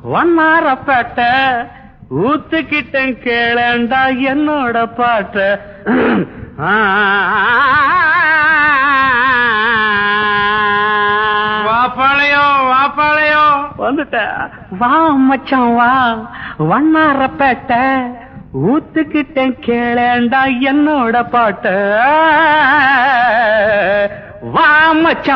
வண்ணாரப்பேட்டை ஊத்துக்கிட்டேன் கேளண்டா என்னோட பாட்ட. வாப்பாளையோ வந்துட்ட. வா மச்சான் வா, வண்ணாரப்பேட்டை ஊத்துக்கிட்டேன் கேளண்டா என்னோட பாட்ட. வா மச்சான்.